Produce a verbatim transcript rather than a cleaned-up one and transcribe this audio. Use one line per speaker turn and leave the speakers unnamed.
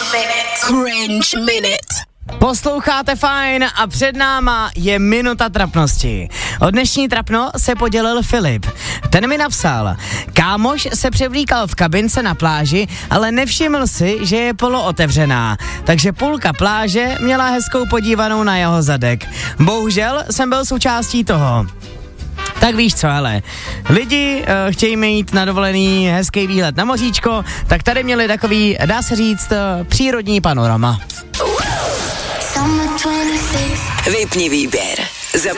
Cringe Minute.
Posloucháte fajn a před náma je minuta trapnosti. O dnešní trapno se podělil Filip. Ten mi napsal: kámoš se převlíkal v kabince na pláži, ale nevšiml si, že je polootevřená, takže půlka pláže měla hezkou podívanou na jeho zadek. Bohužel jsem byl součástí toho. Tak víš co, hele, lidi uh, chtějí mít na dovolený hezký výhled na moříčko, tak tady měli takový, dá se říct, uh, přírodní panorama.
Vypni výběr.